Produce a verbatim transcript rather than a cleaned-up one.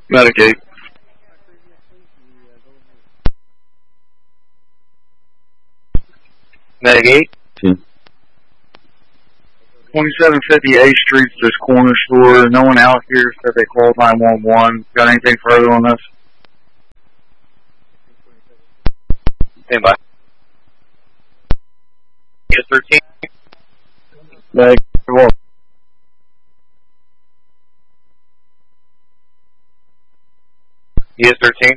Medicaid. Medicaid. twenty-seven fifty A Street's this corner store. No one out here said they called nine one one. Got anything further on this? Stand by. Yes, thirteen. Like, well, Yes, thirteen.